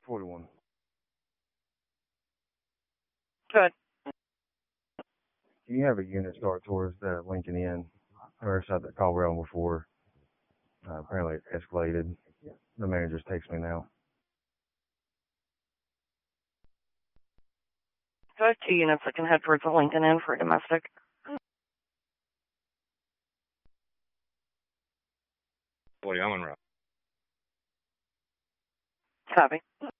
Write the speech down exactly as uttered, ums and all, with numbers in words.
forty-one. Good. Can you have a unit start towards the Lincoln Inn? Or outside the Colorado before. Uh, apparently it escalated. The manager's texting me now. So I have two units that can head towards the Lincoln Inn for domestic. Boy, I'm on route. Copy.